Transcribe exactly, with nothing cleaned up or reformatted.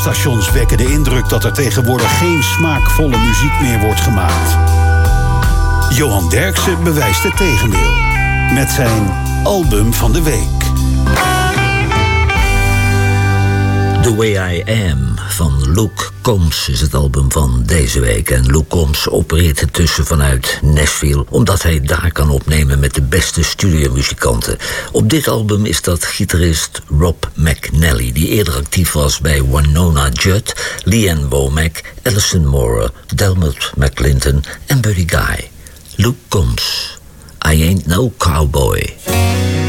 radiostations wekken de indruk dat er tegenwoordig geen smaakvolle muziek meer wordt gemaakt. Johan Derksen bewijst het tegendeel met zijn album van de week. The Way I Am van Luke Combs is het album van deze week. En Luke Combs opereert intussen vanuit Nashville, omdat hij daar kan opnemen met de beste studiomuzikanten. Op dit album is dat gitarist Rob McNally, die eerder actief was bij Winona Judd, Leanne Womack, Alison Moore, Delmot McClinton en Buddy Guy. Luke Combs, I Ain't No Cowboy.